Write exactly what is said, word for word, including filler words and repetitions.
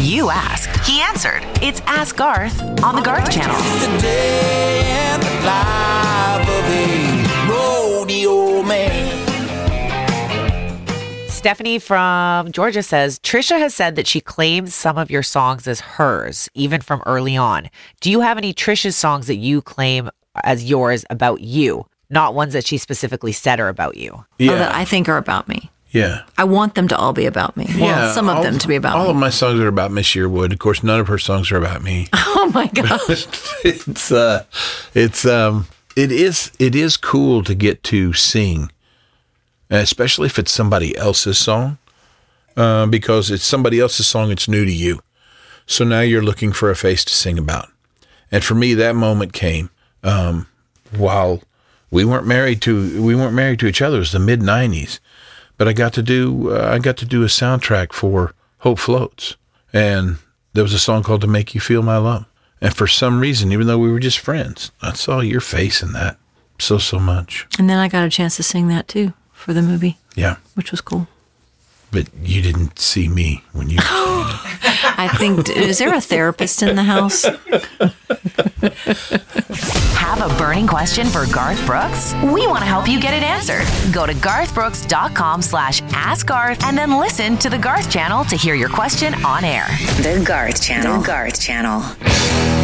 You asked. He answered. It's Ask Garth on the Garth Channel. It's the day and the life of a rodeo man. Stephanie from Georgia says, Trisha has said that she claims some of your songs as hers, even from early on. Do you have any Trisha's songs that you claim as yours about you? Not ones that she specifically said are about you. Yeah. Oh, that I think are about me. Yeah. I want them to all be about me. Well, Yeah, some of all, them to be about all me. of my songs are about Miss Yearwood. Of course, none of her songs are about me. Oh my gosh. it's uh, it's um, it is it is cool to get to sing, especially if it's somebody else's song, uh, because it's somebody else's song. It's new to you, so now you're looking for a face to sing about. And for me, that moment came um, while we weren't married to we weren't married to each other. It was the mid nineties. But I got to do uh, I got to do a soundtrack for Hope Floats, and there was a song called "To Make You Feel My Love." And for some reason, even though we were just friends, I saw your face in that so so much. And then I got a chance to sing that too for the movie. Yeah, which was cool. But you didn't see me when you. I think. Is there a therapist in the house? Have a burning question for Garth Brooks? We want to help you get it answered. Go to garthbrooks.com slash ask Garth and then listen to the Garth Channel to hear your question on air. The Garth Channel. The Garth Channel.